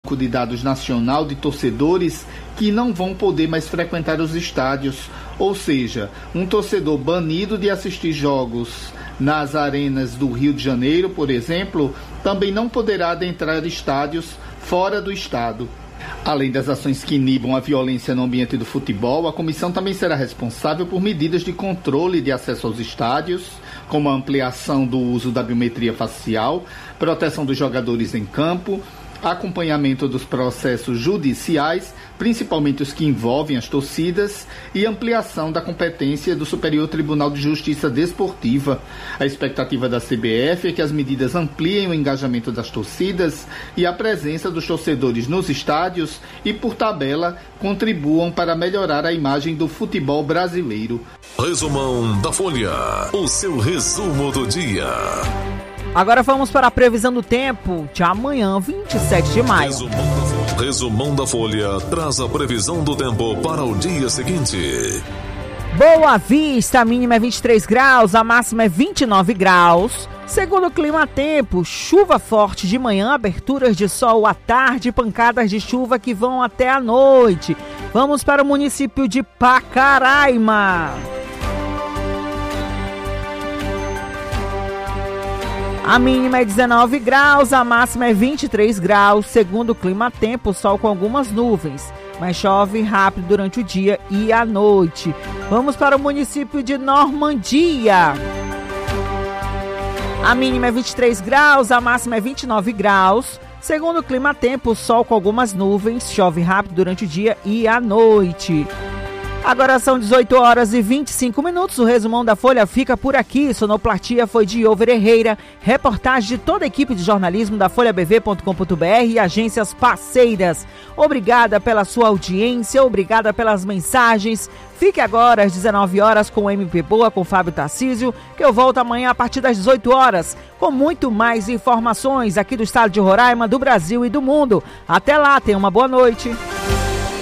Banco de Dados Nacional de torcedores que não vão poder mais frequentar os estádios. Ou seja, um torcedor banido de assistir jogos nas arenas do Rio de Janeiro, por exemplo, também não poderá adentrar estádios fora do estado. Além das ações que inibam a violência no ambiente do futebol, a comissão também será responsável por medidas de controle de acesso aos estádios, como a ampliação do uso da biometria facial, proteção dos jogadores em campo, acompanhamento dos processos judiciais, principalmente os que envolvem as torcidas, e ampliação da competência do Superior Tribunal de Justiça Desportiva. A expectativa da CBF é que as medidas ampliem o engajamento das torcidas e a presença dos torcedores nos estádios e, por tabela, contribuam para melhorar a imagem do futebol brasileiro. Resumão da Folha, o seu resumo do dia. Agora vamos para a previsão do tempo de amanhã, 27 de maio. Resumão da Folha traz a previsão do tempo para o dia seguinte. Boa Vista, a mínima é 23 graus, a máxima é 29 graus. Segundo o Clima Tempo, chuva forte de manhã, aberturas de sol à tarde, pancadas de chuva que vão até a noite. Vamos para o município de Pacaraima. A mínima é 19 graus, a máxima é 23 graus. Segundo o Clima Tempo, sol com algumas nuvens, mas chove rápido durante o dia e a noite. Vamos para o município de Normandia. A mínima é 23 graus, a máxima é 29 graus. Segundo o Clima Tempo, sol com algumas nuvens, chove rápido durante o dia e a noite. Agora são 18 horas e 25 minutos. O resumão da Folha fica por aqui. Sonoplastia foi de Over Herrera. Reportagem de toda a equipe de jornalismo da folhabv.com.br e agências parceiras. Obrigada pela sua audiência, obrigada pelas mensagens. Fique agora às 19 horas com o MP Boa, com Fábio Tarcísio, que eu volto amanhã a partir das 18 horas com muito mais informações aqui do estado de Roraima, do Brasil e do mundo. Até lá, tenha uma boa noite.